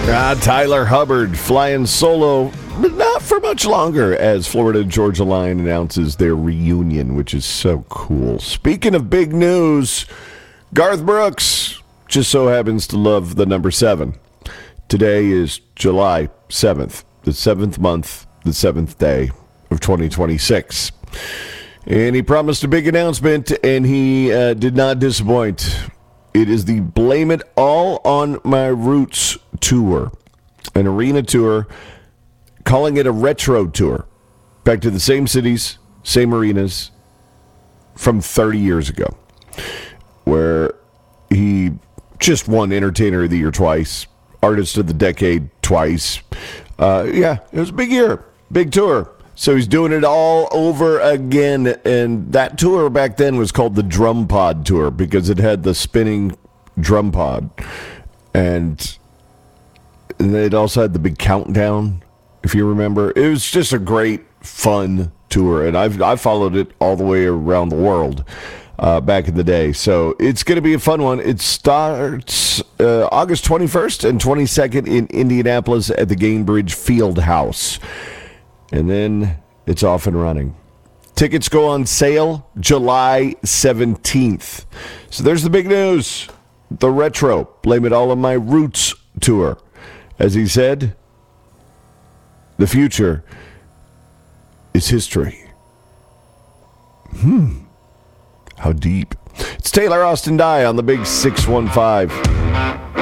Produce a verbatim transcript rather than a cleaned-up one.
Ah, Tyler Hubbard flying solo, but not for much longer, as Florida Georgia Line announces their reunion, which is so cool. Speaking of big news, Garth Brooks just so happens to love the number seven. Today is July seventh, the seventh month, the seventh day of twenty twenty-six. And he promised a big announcement, and he uh, did not disappoint. It is the Blame It All on My Roots tour, an arena tour, calling it a retro tour. Back to the same cities, same arenas from thirty years ago, where he just won Entertainer of the Year twice, Artist of the Decade twice. Uh, yeah, it was a big year, big tour. So he's doing it all over again, and that tour back then was called the Drum Pod Tour because it had the spinning drum pod, and, and it also had the big countdown, if you remember. It was just a great, fun tour, and I've I followed it all the way around the world uh, back in the day. So it's going to be a fun one. It starts uh, August twenty-first and twenty-second in Indianapolis at the Gainbridge Field House. And then it's off and running. Tickets go on sale July seventeenth. So there's the big news. The retro Blame It All on My Roots tour. As he said, the future is history. Hmm. How deep. It's Taylor Austin Dye on the big six one five.